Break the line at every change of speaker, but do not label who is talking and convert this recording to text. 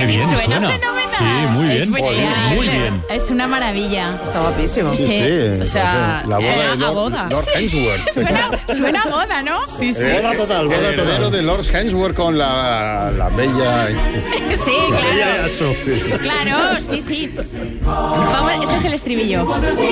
Qué bien
suena fenomenal.
Sí, muy bien.
Es bestial.
Muy bien.
Es una maravilla.
Está guapísimo.
Sí.
O sea,
la boda de
a boda.
Lord Hemsworth.
Suena a boda, ¿no?
Sí, sí.
Boda total, boda total. El heredero de Lord Hemsworth con la bella...
Sí, claro. Claro, sí. Vamos, este es el estribillo.